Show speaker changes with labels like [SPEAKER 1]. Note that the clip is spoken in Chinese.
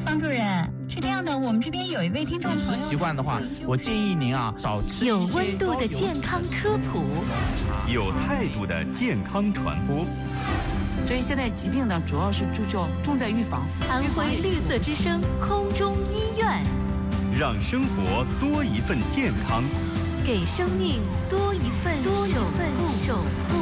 [SPEAKER 1] 方主任，是这样的，我们这边有一位听众朋友，
[SPEAKER 2] 饮食习惯的话，我建议您少吃
[SPEAKER 3] 有温度的健康科普，
[SPEAKER 4] 有态度的健康传播。
[SPEAKER 5] 所以现在疾病呢，主要是重在预防。
[SPEAKER 3] 安徽绿色之声空中医院，
[SPEAKER 4] 让生活多一份健康，
[SPEAKER 3] 给生命多一份守护。